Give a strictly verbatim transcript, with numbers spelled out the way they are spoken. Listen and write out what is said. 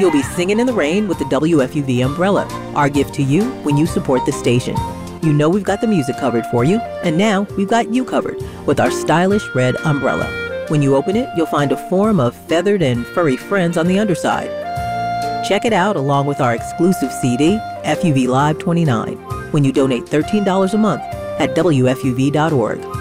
You'll be singing in the rain with the W F U V umbrella, our gift to you when you support the station. You know we've got the music covered for you, and now we've got you covered with our stylish red umbrella. When you open it, you'll find a form of feathered and furry friends on the underside. Check it out along with our exclusive C D, F U V Live twenty-nine, when you donate thirteen dollars a month at W F U V dot org.